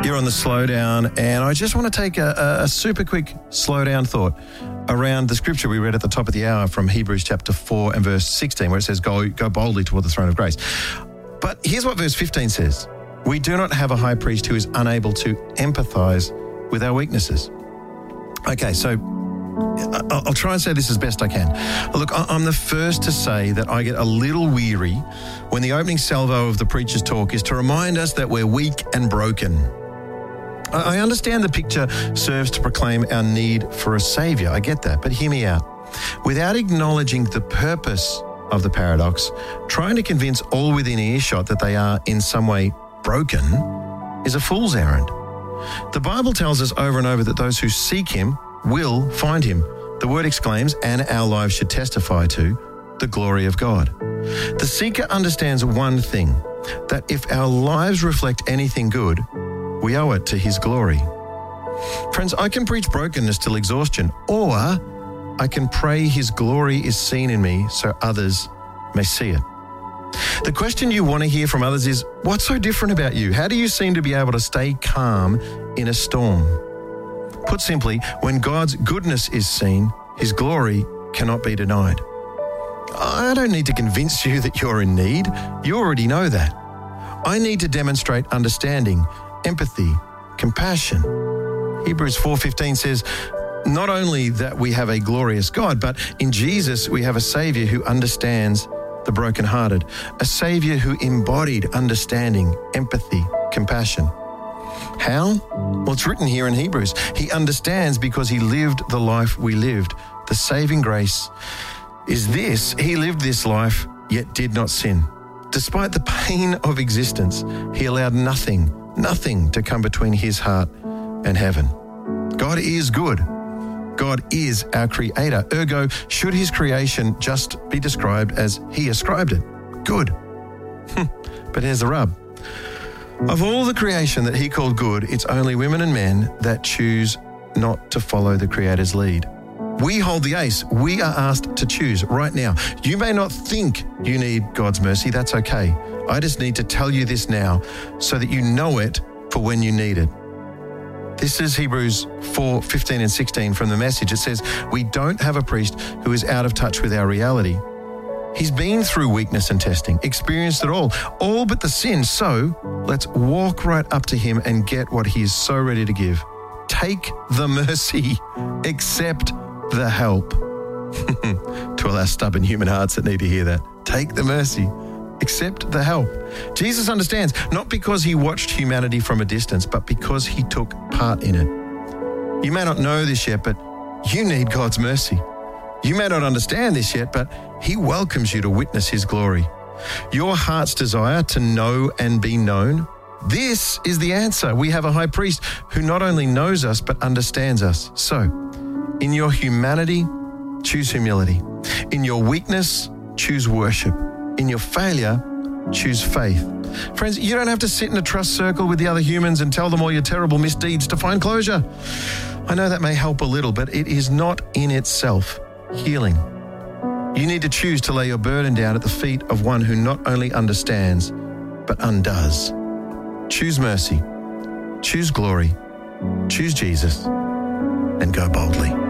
You're on the Slowdown, and I just want to take a super quick slowdown thought around the scripture we read at the top of the hour from Hebrews chapter 4 and verse 16, where it says, go boldly toward the throne of grace. But here's what verse 15 says. We do not have a high priest who is unable to empathize with our weaknesses. Okay, so I'll try and say this as best I can. Look, I'm the first to say that I get a little weary when the opening salvo of the preacher's talk is to remind us that we're weak and broken. I understand the picture serves to proclaim our need for a saviour. I get that, but hear me out. Without acknowledging the purpose of the paradox, trying to convince all within earshot that they are in some way broken is a fool's errand. The Bible tells us over and over that those who seek him will find him. The word exclaims, and our lives should testify to, the glory of God. The seeker understands one thing, that if our lives reflect anything good, we owe it to his glory. Friends, I can preach brokenness till exhaustion, or I can pray his glory is seen in me so others may see it. The question you want to hear from others is, what's so different about you? How do you seem to be able to stay calm in a storm? Put simply, when God's goodness is seen, his glory cannot be denied. I don't need to convince you that you're in need. You already know that. I need to demonstrate understanding, empathy, compassion. Hebrews 4:15 says, not only that we have a glorious God, but in Jesus we have a Saviour who understands the brokenhearted, a Saviour who embodied understanding, empathy, compassion. How? Well, it's written here in Hebrews. He understands because he lived the life we lived. The saving grace is this: he lived this life, yet did not sin. Despite the pain of existence, he allowed nothing to come between his heart and heaven. God is good. God is our creator. Ergo, should his creation just be described as he ascribed it? Good. But here's the rub. Of all the creation that he called good, it's only women and men that choose not to follow the Creator's lead. We hold the ace. We are asked to choose right now. You may not think you need God's mercy. That's okay. I just need to tell you this now so that you know it for when you need it. This is Hebrews 4:15 and 16 from the Message. It says, we don't have a priest who is out of touch with our reality. He's been through weakness and testing, experienced it all but the sin. So let's walk right up to him and get what he is so ready to give. Take the mercy, accept the help. To all our stubborn human hearts that need to hear that. Take the mercy, accept the help. Jesus understands, not because he watched humanity from a distance, but because he took part in it. You may not know this yet, but you need God's mercy. You may not understand this yet, but he welcomes you to witness his glory. Your heart's desire to know and be known, this is the answer. We have a high priest who not only knows us, but understands us. So, in your humanity, choose humility. In your weakness, choose worship. In your failure, choose faith. Friends, you don't have to sit in a trust circle with the other humans and tell them all your terrible misdeeds to find closure. I know that may help a little, but it is not in itself healing. You need to choose to lay your burden down at the feet of one who not only understands, but undoes. Choose mercy, choose glory, choose Jesus, and go boldly.